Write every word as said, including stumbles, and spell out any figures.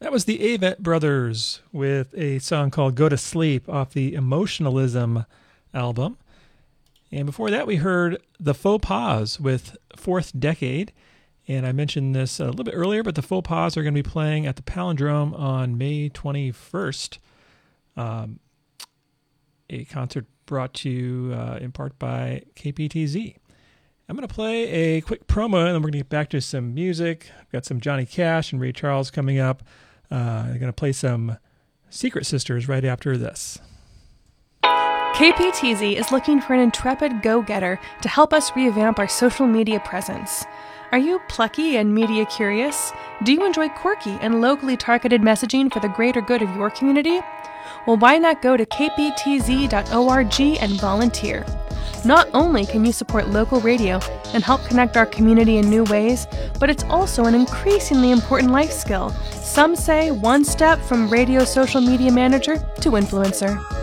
That was the Avett Brothers with a song called Go to Sleep off the Emotionalism album. And before that, we heard the Faux Pas with Fourth Decade. And I mentioned this a little bit earlier, but the Faux Pas are going to be playing at the Palindrome on May twenty-first. Um, a concert brought to you uh, in part by K P T Z. I'm going to play a quick promo, and then we're going to get back to some music. I've got some Johnny Cash and Ray Charles coming up. Uh, I'm going to play some Secret Sisters right after this. K P T Z is looking for an intrepid go-getter to help us revamp our social media presence. Are you plucky and media curious? Do you enjoy quirky and locally targeted messaging for the greater good of your community? Well, why not go to k p t z dot org and volunteer? Not only can you support local radio and help connect our community in new ways, but it's also an increasingly important life skill. Some say one step from radio social media manager to influencer.